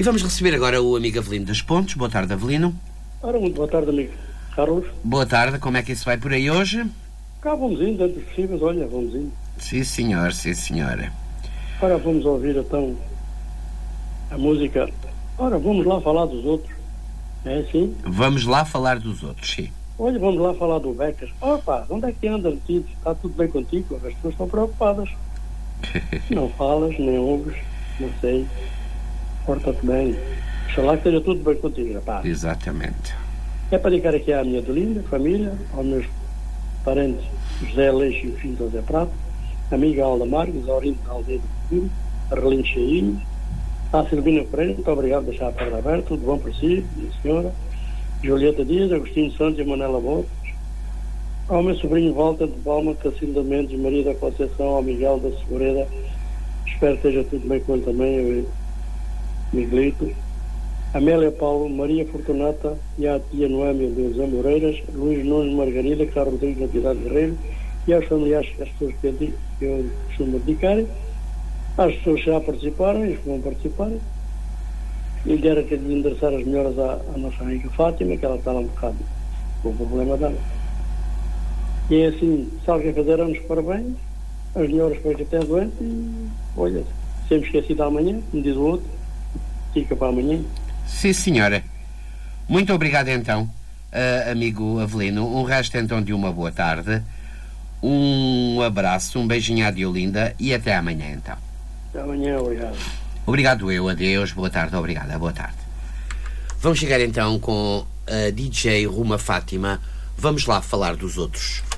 E vamos receber agora o amigo Avelino das Pontes. Boa tarde, Avelino. Ora, muito boa tarde, amigo Carlos. Boa tarde, como é que isso vai por aí hoje? Cá vamos indo, dentro dos possíveis, olha, vamos indo. Sim, senhor, sim, senhora. Ora, vamos ouvir então a música. Ora, vamos lá falar dos outros. É assim? Vamos lá falar dos outros, sim. Olha, vamos lá falar do Becas. Opa, onde é que anda metido? Está tudo bem contigo? As pessoas estão preocupadas. Não falas, nem ouves, não sei. Porta-te bem. Oxalá que esteja tudo bem contigo, rapaz. Exatamente. É para dedicar aqui à minha Dolinda, família, aos meus parentes José Leixo e o filho José Prato, a amiga Alda Marques, a Orinto da Aldeia do Futuro, a Relinho Cheinho, a Silvina Pereira, muito obrigado por deixar a porta aberta, tudo bom para si, minha senhora, Julieta Dias, Agostinho Santos e Manela Botas, ao meu sobrinho Walter de Palma, Cacilda Mendes, Maria da Conceição, ao Miguel da Segureda, espero que esteja tudo bem com ele também, eu, Miguelito, Amélia Paulo, Maria Fortunata e a tia Noêmia de José Moreiras, Luís Nunes Margarida, Carlos Rodrigues da Piedade Guerreiro, e aos familiares, as pessoas que eu costumo dedicar, às pessoas que já participaram e que vão participar, e quero que lhe endereçar as melhoras à nossa amiga Fátima, que ela está lá um bocado com o problema dela. E é assim, se alguém fizer anos, parabéns, as melhoras para quem tem doente, e olha, sempre esquecido amanhã, como diz o outro, fica para amanhã. Sim, senhora. Muito obrigado, então, amigo Avelino. Um resto, então, de uma boa tarde. Um abraço, um beijinho à Diolinda e até amanhã, então. Até amanhã, obrigado. Obrigado eu, adeus, boa tarde, obrigada, boa tarde. Vamos chegar, então, com a DJ Ruma Fátima. Vamos lá falar dos outros.